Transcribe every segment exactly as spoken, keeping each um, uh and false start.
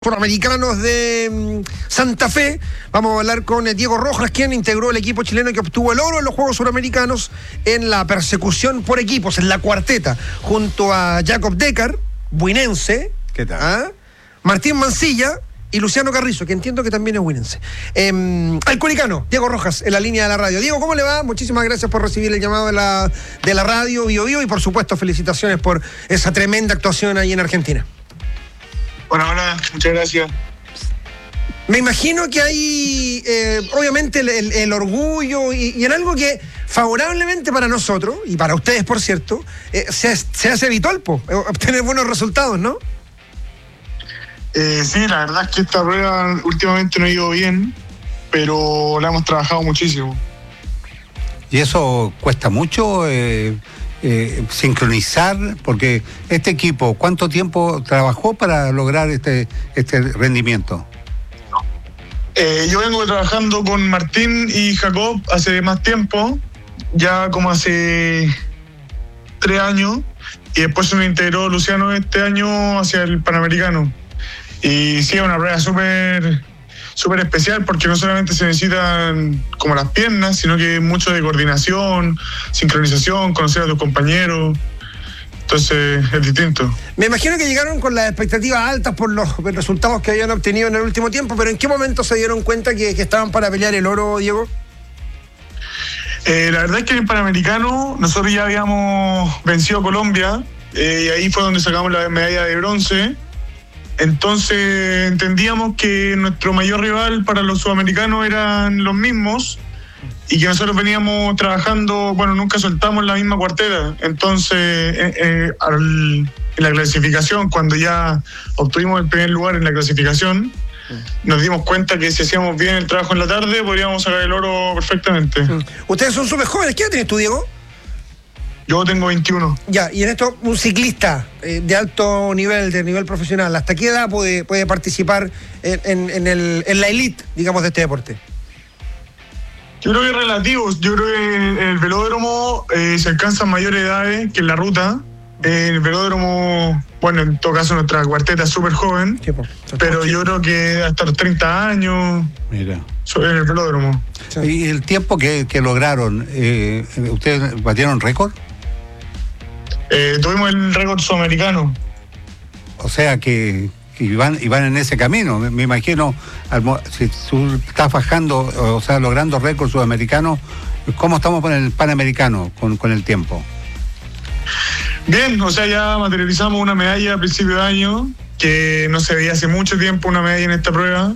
Suramericanos de Santa Fe. Vamos a hablar con Diego Rojas, quien integró el equipo chileno que obtuvo el oro en los Juegos Suramericanos en la persecución por equipos, en la cuarteta, junto a Jacob Decker, buinense, ¿qué tal? ¿Ah? Martín Mancilla y Luciano Carrizo, que entiendo que también es buinense. Eh, al curicano, Diego Rojas, en la línea de la radio. Diego, ¿cómo le va? Muchísimas gracias por recibir el llamado de la, de la radio Bio Bio y por supuesto felicitaciones por esa tremenda actuación ahí en Argentina. Hola, hola, muchas gracias. Me imagino que hay, eh, obviamente, el, el, el orgullo y, y en algo que favorablemente para nosotros, y para ustedes, por cierto, eh, se, se hace habitual, po, obtener buenos resultados, ¿no? Eh, sí, la verdad es que esta prueba últimamente no ha ido bien, pero la hemos trabajado muchísimo. ¿Y eso cuesta mucho? Eh... Eh, sincronizar, porque este equipo, ¿cuánto tiempo trabajó para lograr este, este rendimiento? Eh, yo vengo trabajando con Martín y Jacob hace más tiempo, ya como hace tres años, y después se nos integró Luciano este año hacia el Panamericano. Y sí, es una prueba súper súper especial porque no solamente se necesitan como las piernas, sino que mucho de coordinación, sincronización, conocer a tus compañeros. Entonces es distinto. Me imagino que llegaron con las expectativas altas por los resultados que habían obtenido en el último tiempo, pero ¿en qué momento se dieron cuenta que, que estaban para pelear el oro, Diego? Eh, la verdad es que en el Panamericano nosotros ya habíamos vencido a Colombia, eh, y ahí fue donde sacamos la medalla de bronce. Entonces entendíamos que nuestro mayor rival para los sudamericanos eran los mismos y que nosotros veníamos trabajando, bueno, nunca soltamos la misma cuarteta. Entonces eh, eh, al, en la clasificación, cuando ya obtuvimos el primer lugar en la clasificación, nos dimos cuenta que si hacíamos bien el trabajo en la tarde podríamos sacar el oro perfectamente. Ustedes son súper jóvenes. ¿Qué edad tienes tú, Diego? Yo tengo veintiuno. Ya, y en esto, un ciclista eh, de alto nivel, de nivel profesional, ¿hasta qué edad puede, puede participar en, en, en, el, en la elite, digamos, de este deporte? Yo creo que es relativo. Yo creo que en el velódromo eh, se alcanzan mayores edades que en la ruta. Eh, en el velódromo, bueno, en todo caso nuestra cuarteta es súper joven, sí, pues, pero yo creo que hasta los treinta años. Mira. En el velódromo. Sí. ¿Y el tiempo que, que lograron, eh, ustedes batieron récord? Eh, tuvimos el récord sudamericano. O sea que, que iban, iban en ese camino. Me, me imagino, si tú estás bajando, o sea, logrando récord sudamericano, ¿cómo estamos con el Panamericano, con, con el tiempo? Bien, o sea, ya materializamos una medalla a principio de año, que no se veía hace mucho tiempo una medalla en esta prueba.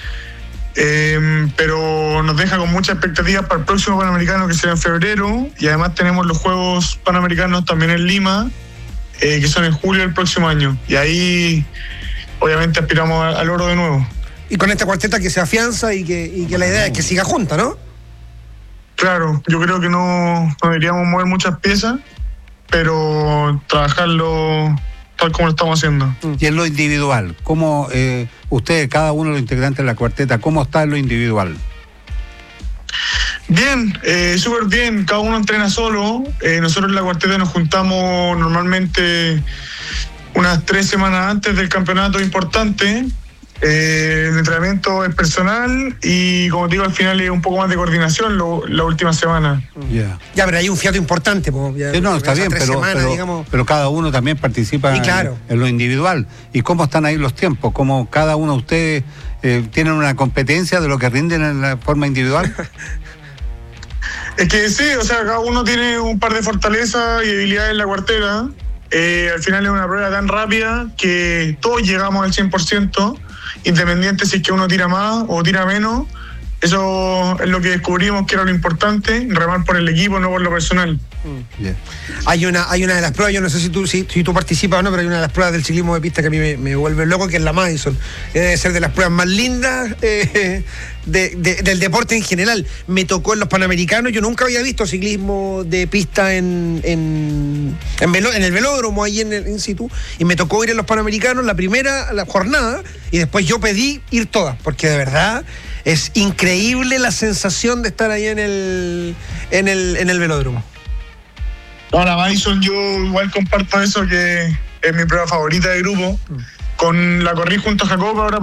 Eh, pero nos deja con muchas expectativas para el próximo Panamericano, que será en febrero, y además tenemos los Juegos Panamericanos también en Lima, eh, que son en julio del próximo año, y ahí obviamente aspiramos al oro de nuevo. Y con esta cuarteta que se afianza y que, y que la idea es que siga junta, ¿no? Claro, yo creo que no, no deberíamos mover muchas piezas, pero trabajarlo tal como lo estamos haciendo. Y en lo individual, ¿cómo eh, ustedes, cada uno de los integrantes de la cuarteta, cómo está en lo individual? Bien, eh, súper bien, cada uno entrena solo. Eh, nosotros en la cuarteta nos juntamos normalmente unas tres semanas antes del campeonato importante. Eh, el entrenamiento es personal y, como te digo, al final es un poco más de coordinación lo, la última semana. Yeah. Ya, pero hay un fiato importante. Po, ya, sí, no, está bien, pero, semanas, pero, digamos... pero cada uno también participa claro. en, en lo individual. ¿Y cómo están ahí los tiempos? ¿Cómo cada uno de ustedes eh, tienen una competencia de lo que rinden en la forma individual? Es que sí, o sea, cada uno tiene un par de fortalezas y debilidades en la cuarteta. Eh, al final es una prueba tan rápida que todos llegamos al cien por ciento. Independiente si es que uno tira más o tira menos, eso es lo que descubrimos que era lo importante, remar por el equipo, no por lo personal. Yeah. Hay una hay una de las pruebas, yo no sé si tú si, si tú participas o no, pero hay una de las pruebas del ciclismo de pista que a mí me, me vuelve loco, que es la Madison. Debe ser de las pruebas más lindas eh, de, de, del deporte en general. Me tocó en los Panamericanos, yo nunca había visto ciclismo de pista en en, en, velo, en el velódromo, ahí en el in situ, y me tocó ir en los Panamericanos la primera la jornada, y después yo pedí ir todas, porque de verdad es increíble la sensación de estar ahí en el en el, en el velódromo. Ahora, Madison, yo igual comparto eso, que es mi prueba favorita de grupo. con la corrí junto a Jacob ahora